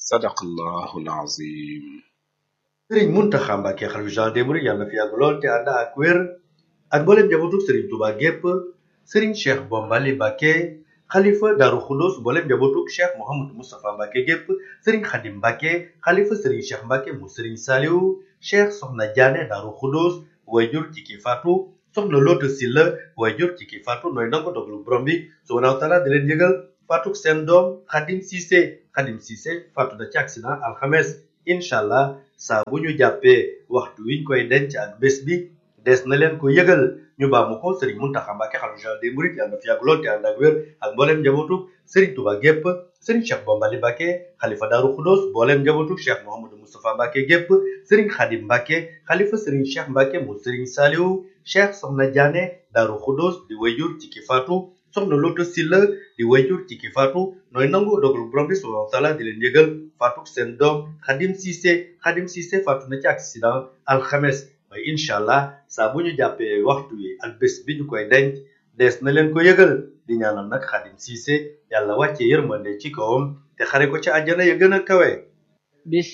sadaqallahul azim. Sëriñ Muntaxa Mbàkke xalifa général des mourides yàlla na fi yàgg lool te ànd ak wér ak mboolem njabootu Sëriñ Tuubaa gépp. Sëriñ Cheikh Bombali Mbàkke xalifa Daaru Xudoos mboolem njabootu Cheikh Mouhamadou Moustapha Mbàkke gépp. Sëriñ Xadim Mbàkke xalifa Sëriñ Cheikh Mbàkke mu Sëriñ Saaliwu. Cheikh Soxna Jaane Daaru Xudoos wayjur ci ki faatu. Soxna Loota Silla wayjur ci ki faatu nooy nangu dogalu borom bi subhaanahu wa taala di leen yëgal faatuk seen doom Xadim Siise faatu na ci accident alxames. Inch'Allah saa bu ñu jàppee waxtu wiñ koy denc ak bés bi des na leen ko yëgal. ñu baamu ko Sëriñ Muntaxa Mbàkke xalifa général des mourides yàlla na fi yàgg lool te ànd ak wér ak mboolem njabootu Sëriñ Tuubaa gépp. Sëriñ Cheikh Bombali Mbàkke xalifa Daaru Xudoos mboolem njabootu Cheikh Mouhamadou Moustapha Mbàkke gépp. Sëriñ Xadim Mbàkke xalifa Sëriñ Cheikh Mbàkke mu Sëriñ Saaliwu. Cheikh Soxna Jaane Daaru Xudoos di wayjur ci ki faatu. Soxna Loota Silla di wayjur ci ki faatu nooy nangu dogalu borom bi subhaanahu wa taala di leen yëgal faatuk seen doom Xadim Siise faatu na ci accident alxames. waaye incha allah saa bu ñu jàppee waxtu wi ak bés bi ñu koy denc dees na leen ko yëgal. di ñaanal nag Xadim Siise yàlla wàcce yërmande ci kawam te xare ko ci àjjana ya gën a kawe.